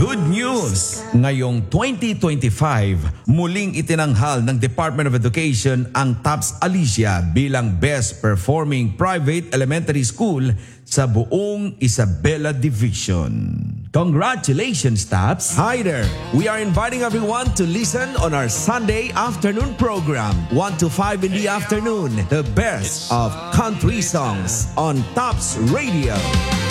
Good news! Ngayong 2025, muling itinanghal ng Department of Education ang TAPS Alicia bilang Best Performing Private Elementary School sa buong Isabela Division. Congratulations, TAPS! Hi there! We are inviting everyone to listen on our Sunday afternoon program, 1 to 5 in the afternoon, the best of country songs on TAPS Radio.